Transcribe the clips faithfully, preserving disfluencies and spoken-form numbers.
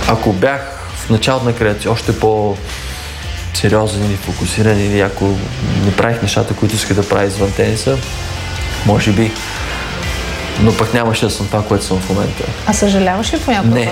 Ако бях в началото на кариерата си още по-сериозен или фокусиран, или ако не правих нещата, които исках да правя извън тениса, може би. Но пък нямаше да съм това, което съм в момента. А съжаляваш ли по някакъв Не. път?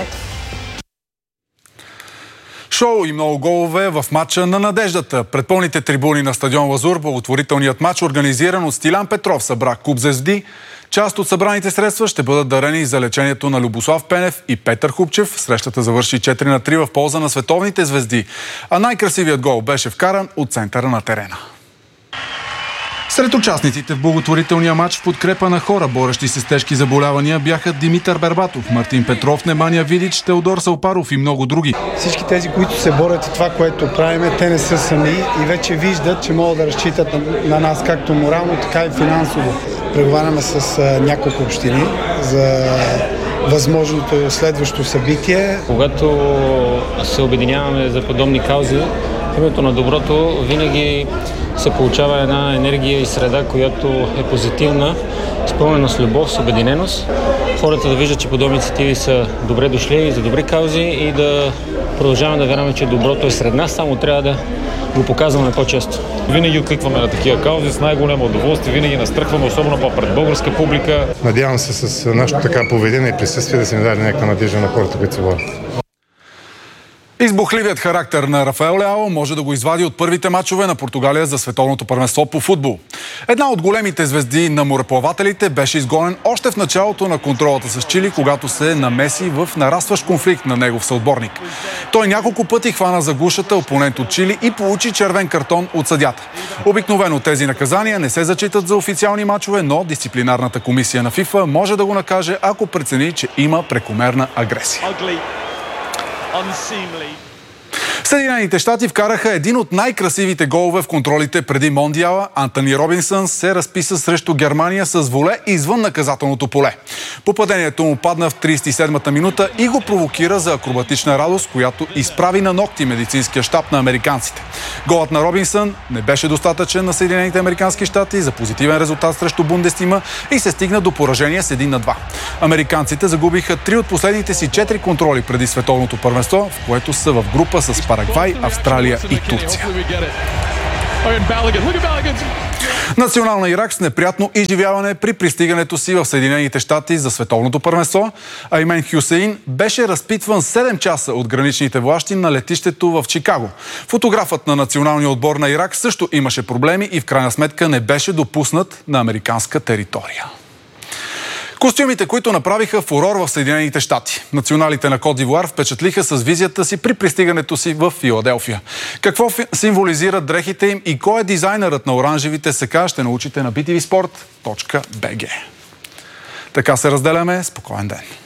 Шоу и много голове в матча на надеждата. Пред пълните трибуни на стадион Лазур, благотворителният матч, организиран от Стилян Петров, събра куп звезди. Част от събраните средства ще бъдат дарени за лечението на Любослав Пенев и Петър Хупчев. Срещата завърши четири на три в полза на световните звезди. А най-красивият гол беше вкаран от центъра на терена. Сред участниците в благотворителния матч в подкрепа на хора, борещи се с тежки заболявания, бяха Димитър Бербатов, Мартин Петров, Немания Видич, Теодор Салпаров и много други. Всички тези, които се борят и това, което правиме, те не са сами и вече виждат, че могат да разчитат на, на нас както морално, така и финансово. Преговаряме с а, няколко общини за възможното следващо събитие. Когато се обединяваме за подобни каузи, в името на доброто винаги се получава една енергия и среда, която е позитивна, изпълнена с любов, с обединеност. Хората да виждат, че подобни инициативи са добре дошли за добри каузи и да продължаваме да вярваме, че доброто е сред нас, само трябва да го показваме по-често. Винаги откликваме на такива каузи с най-голямо удоволствие, винаги настръхваме, особено по-пред българска публика. Надявам се с нашето така поведение и присъствие да се ни даде някаква надежда на хората, които се борят. Избухливият характер на Рафаел Леао може да го извади от първите мачове на Португалия за световното първенство по футбол. Една от големите звезди на мореплавателите беше изгонен още в началото на контролата с Чили, когато се намеси в нарастващ конфликт на негов съотборник. Той няколко пъти хвана за гушата опонент от Чили и получи червен картон от съдята. Обикновено тези наказания не се зачитат за официални мачове, но дисциплинарната комисия на ФИФА може да го накаже, ако прецени, че има прекомерна агресия. Съединените щати вкараха един от най-красивите голове в контролите преди Мондиала. Антони Робинсън се разписа срещу Германия с воле извън наказателното поле. Попадението му падна в тридесет и седмата минута и го провокира за акробатична радост, която изправи на ногти медицинския щаб на американците. Голът на Робинсън не беше достатъчен на Съединените американски щати за позитивен резултат срещу Бундестима и се стигна до поражение с един на два. Американците загубиха три от последните си четири контроли преди световното първенство, в което са в група с Парагвай, Австралия и Турция. Национална Ирак с неприятно изживяване при пристигането си в Съединените щати за световното първенство. Аймен Хюсеин беше разпитван седем часа от граничните власти на летището в Чикаго. Фотографът на националния отбор на Ирак също имаше проблеми и в крайна сметка не беше допуснат на американска територия. Костюмите, които направиха фурор в Съединените щати. Националите на Кот д'Ивуар впечатлиха с визията си при пристигането си в Филаделфия. Какво символизират дрехите им и кой е дизайнерът на оранжевите сака, ще научите на би ти ви спорт точка би джи. Така се разделяме. Спокоен ден!